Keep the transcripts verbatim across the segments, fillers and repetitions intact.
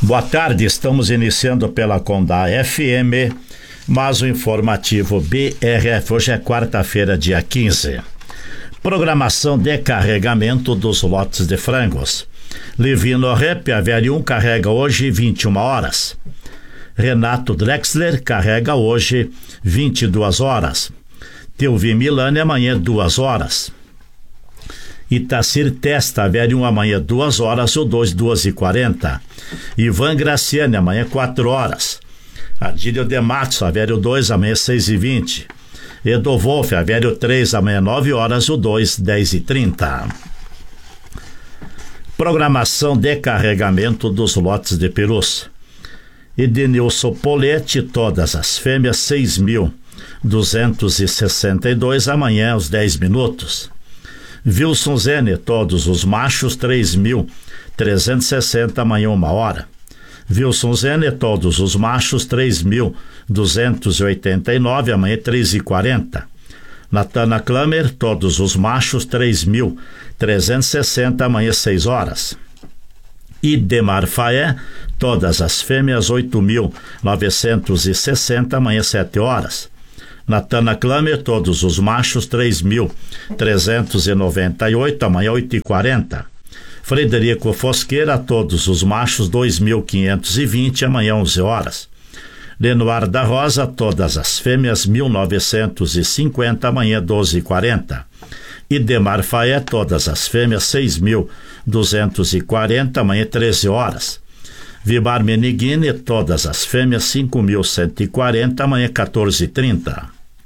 Boa tarde, estamos iniciando pela Condá F M, mas o informativo B R F. Hoje é quarta-feira, dia quinze. Programação de carregamento dos lotes de frangos. Livino Rep, a Velha um, carrega hoje vinte e uma horas. Renato Drexler carrega hoje vinte e duas horas. Teuvim Milani amanhã duas horas. Itacir Testa, a Velha um, amanhã duas horas, o dois, duas e quarenta. Ivan Graciane, amanhã quatro horas. Adílio de Matos, a Velha dois, amanhã seis e vinte. Edo Wolf, a Velha três, amanhã nove horas, o dois, dez e trinta. Programação de carregamento dos lotes de perus. Edenilson Poletti, todas as fêmeas, seis mil duzentos e sessenta e dois, amanhã aos dez minutos. Wilson Zene, todos os machos, três mil trezentos e sessenta, amanhã uma hora. Wilson Zene, todos os machos, três mil duzentos e oitenta e nove, amanhã três e quarenta. Natana Klamer, todos os machos, três mil trezentos e sessenta, amanhã seis horas. Idemar Faé, todas as fêmeas, oito mil novecentos e sessenta, amanhã sete horas. Natana Klamer, todos os machos, três mil trezentos e noventa e oito, amanhã oito e quarenta. Frederico Fosqueira, todos os machos, dois mil quinhentos e vinte, amanhã onze horas. Lenoir da Rosa, todas as fêmeas, mil novecentos e cinquenta, amanhã doze e quarenta. Idemar Faé, todas as fêmeas, seis mil duzentos e quarenta, amanhã treze horas. Vibar Meniguini, todas as fêmeas, cinco mil cento e quarenta, amanhã quatorze e trinta.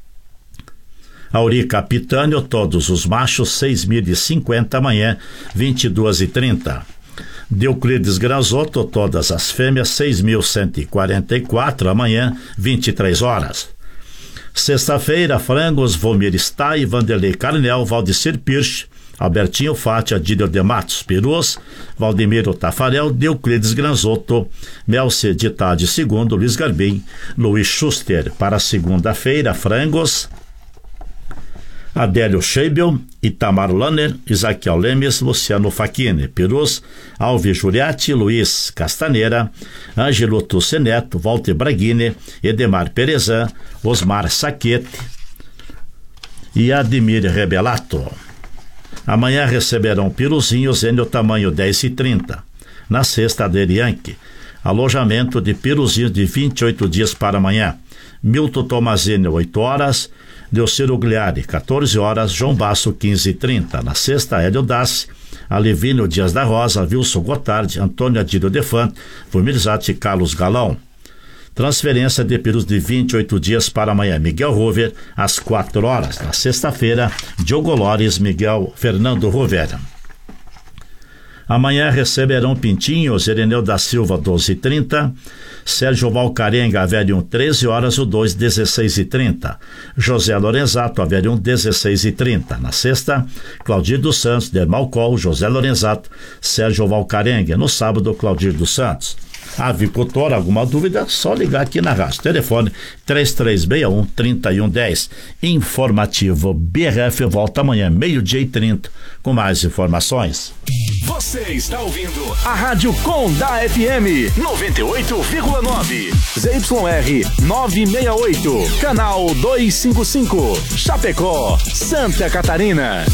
Auri Capitânio, todos os machos, seis mil e cinquenta, amanhã vinte e duas e trinta. Deuclides Granzotto, todas as fêmeas, seis mil cento e quarenta e quatro, amanhã vinte e três horas. Sexta-feira, frangos, Vomir Stai, Vanderlei Carnel, Valdecir Pirch, Albertinho Fati, Adílio de Matos, perus, Valdemiro Tafarel, Deuclides Granzotto, Melce de Tade segundo, Luiz Garbim, Luiz Schuster. Para segunda-feira, frangos, Adélio Scheibel, Itamar Lanner, Isaquiel Lemes, Luciano Facchini. Perus, Alves Juriati, Luiz Castaneira, Ângelo Tucci Neto, Walter Braghini, Edemar Perezan, Osmar Saquete e Ademir Rebelato. Amanhã receberão piruzinhos em o tamanho dez e trinta. Na sexta, Aderianque. Alojamento de piruzinhos de vinte e oito dias para amanhã. Milton Tomazini, oito horas. Delciro Gliari, quatorze horas. João Basso, quinze e trinta. Na sexta, Hélio Dassi, Alivínio Dias da Rosa, Wilson Gotardi, Antônio Adílio Defante, Fumirzati e Carlos Galão. Transferência de perus de vinte e oito dias para amanhã. Miguel Rover, às quatro horas. Na sexta-feira, Diogo Lores, Miguel Fernando Rover. Amanhã receberão Pintinhos, Ireneu da Silva, doze e trinta. Sérgio Valcarenga, Velha um, treze horas, o dois, dezesseis e trinta. José Lorenzato, Velha um, dezesseis e trinta. Na sexta, Claudir dos Santos, Dermalcol, José Lorenzato, Sérgio Valcarenga. No sábado, Claudir dos Santos. Avicultor, alguma dúvida? Só ligar aqui na rádio. Telefone três três seis um, três um um zero. Informativo B R F volta amanhã, meio-dia e trinta, com mais informações. Você está ouvindo a Rádio Condá F M noventa e oito vírgula nove, Z Y R novecentos e sessenta e oito, canal duzentos e cinquenta e cinco, Chapecó, Santa Catarina.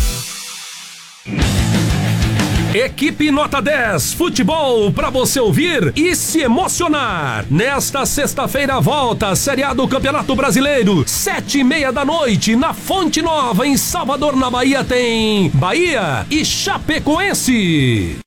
Equipe Nota dez, futebol para você ouvir e se emocionar. Nesta sexta-feira volta a Série A do Campeonato Brasileiro, sete e meia da noite, na Fonte Nova, em Salvador, na Bahia, tem Bahia e Chapecoense.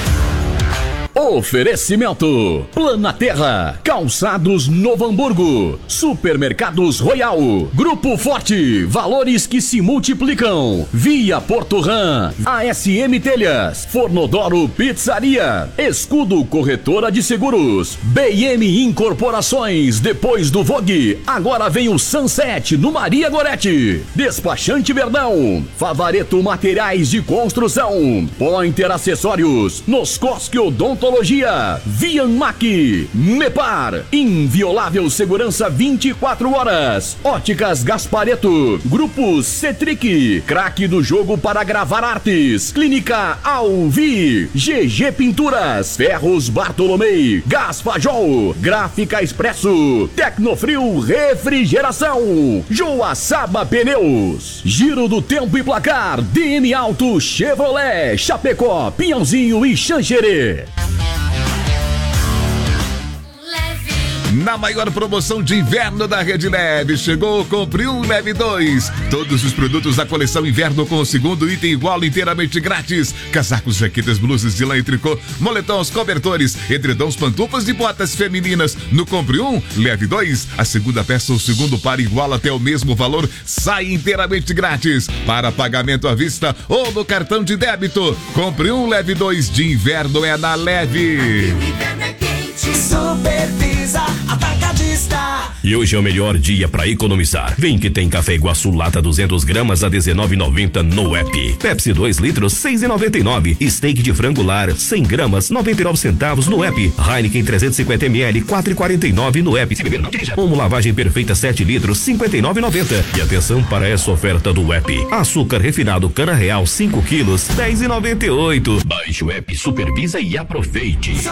Oferecimento: Planaterra, Calçados Novo Hamburgo, Supermercados Royal, Grupo Forte, valores que se multiplicam, Via Porto Ram, A S M Telhas, Fornodoro Pizzaria, Escudo Corretora de Seguros, B M Incorporações. Depois do Vogue, agora vem o Sunset no Maria Gorete, Despachante Verdão, Favareto Materiais de Construção, Pointer Acessórios, Noscosque Odonto odontologia, Vianmac, Mepar, inviolável segurança vinte e quatro horas, Óticas Gaspareto, Grupo Cetric, craque do jogo para gravar artes, Clínica Alvi, G G Pinturas, Ferros Bartolomei, Gaspajol, Gráfica Expresso, Tecnofrio Refrigeração, Joaçaba Pneus, Giro do Tempo e Placar, D M Auto Chevrolet, Chapecó, Pinhãozinho e Xanxerê. Na maior promoção de inverno da Rede Leve, chegou o Compre um, Leve dois. Todos os produtos da coleção inverno com o segundo item igual inteiramente grátis. Casacos, jaquetas, blusas de lã e tricô, moletons, cobertores, edredons, pantufas e botas femininas. No Compre um, Leve dois, a segunda peça ou segundo par igual até o mesmo valor sai inteiramente grátis. Para pagamento à vista ou no cartão de débito. Compre um, Leve dois de inverno é na Leve. Supervisa Atacadista. E hoje é o melhor dia para economizar. Vem que tem café Iguaçu lata duzentos gramas a dezenove e noventa no app. Pepsi dois litros seis e noventa e nove. Steak de frango lar cem gramas noventa e nove centavos no app. Heineken trezentos e cinquenta mililitros quatro e quarenta e nove no app. Se beber não dirija. Omo lavagem perfeita sete litros cinquenta e nove e noventa. E atenção para essa oferta do app. Açúcar refinado Cana Real cinco quilos dez e noventa e oito. Baixe o app, supervisa e aproveite.